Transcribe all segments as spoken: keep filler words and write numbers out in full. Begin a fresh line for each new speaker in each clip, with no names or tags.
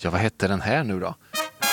Ja, vad hette den här nu då?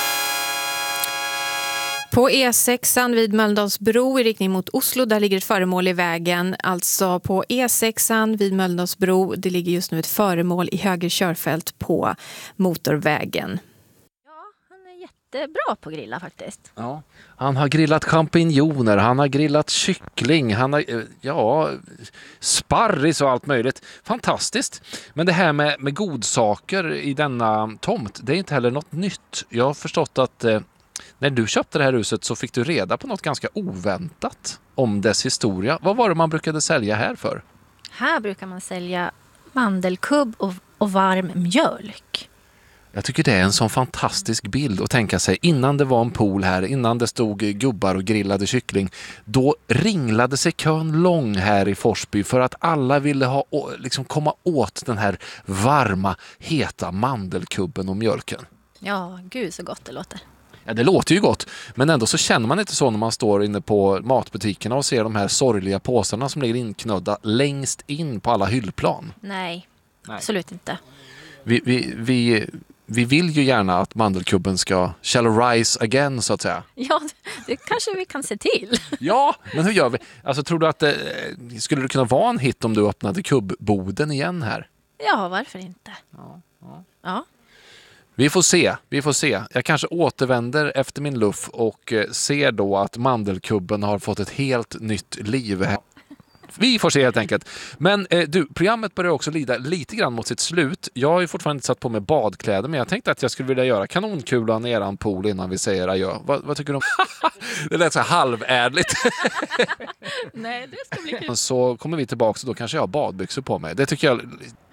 På E sexan vid Mölndalsbro i riktning mot Oslo, där ligger ett föremål i vägen. Alltså på E sexan vid Mölndalsbro, det ligger just nu ett föremål i höger körfält på motorvägen.
Ja, han är jättebra på att grilla faktiskt.
Ja. Han har grillat champinjoner, han har grillat kyckling, han har, ja, sparris och allt möjligt. Fantastiskt. Men det här med, med godsaker i denna tomt, det är inte heller något nytt. Jag har förstått att eh, när du köpte det här huset så fick du reda på något ganska oväntat om dess historia. Vad var det man brukade sälja här för?
Här brukar man sälja mandelkubb och, och varm mjölk.
Jag tycker det är en sån fantastisk bild att tänka sig. Innan det var en pool här, innan det stod gubbar och grillade kyckling, då ringlade sig kön lång här i Forsby för att alla ville ha, liksom komma åt den här varma, heta mandelkubben och mjölken.
Ja, gud så gott det låter.
Ja, det låter ju gott, men ändå så känner man inte så när man står inne på matbutikerna och ser de här sorgliga påsarna som ligger inknödda längst in på alla hyllplan.
Nej,
Nej.
Absolut inte.
Vi, vi, vi, vi vill ju gärna att mandelkubben ska shall rise again, så att säga.
Ja, det kanske vi kan se till.
Ja, men hur gör vi? Alltså, tror du att det, skulle det kunna vara en hit om du öppnade kubbboden igen här?
Ja, varför inte?
Ja, ja.
Ja.
Vi får se, vi får se. Jag kanske återvänder efter min luff och ser då att mandelkubben har fått ett helt nytt liv. Vi får se helt enkelt. Men eh, du, programmet börjar också lida lite grann mot sitt slut. Jag har ju fortfarande inte satt på mig badkläder, men jag tänkte att jag skulle vilja göra kanonkulan i eran pool innan vi säger adjö. Vad, vad tycker du om? Det lät så halvärligt.
Nej, det ska bli kul.
Så kommer vi tillbaka och då kanske jag har badbyxor på mig. Det tycker jag